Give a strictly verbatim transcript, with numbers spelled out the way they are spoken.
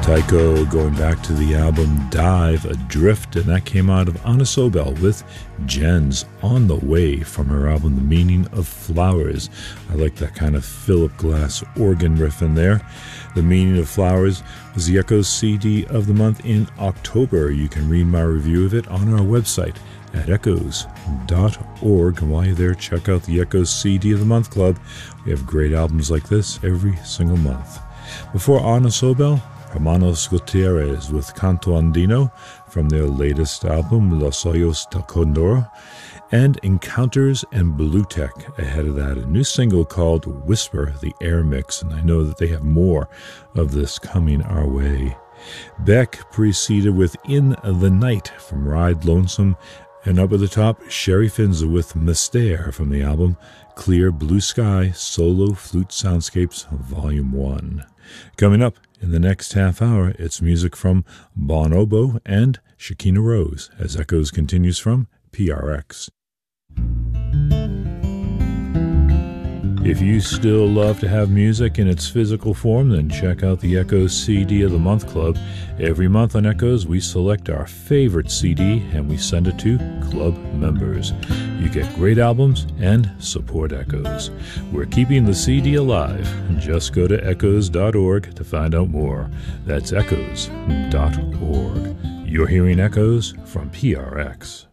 Tycho going back to the album Dive Adrift, and that came out of Anna Sobel with Jens On the Way from her album The Meaning of Flowers. I like that kind of Philip Glass organ riff in there. The Meaning of Flowers was the Echoes C D of the month in October. You can read my review of it on our website at echoes dot org. And while you're there, check out the Echoes C D of the Month Club. We have great albums like this every single month. Before Anna Sobel, Hermanos Gutierrez with Canto Andino from their latest album, Los Ojos del Condor, and Encounters and Blue Tech ahead of that, a new single called Whisper, the Air Mix, and I know that they have more of this coming our way. Beck preceded with In the Night from Ride Lonesome, and up at the top, Sherry Finza with Mystère from the album Clear Blue Sky Solo Flute Soundscapes Volume one. Coming up in the next half hour, it's music from Bonobo and Shekinah Rose as Echoes continues from P R X. If you still love to have music in its physical form, then check out the Echoes C D of the Month Club. Every month on Echoes, we select our favorite C D and we send it to club members. You get great albums and support Echoes. We're keeping the C D alive. Just go to echoes dot org to find out more. That's echoes dot org. You're hearing Echoes from P R X.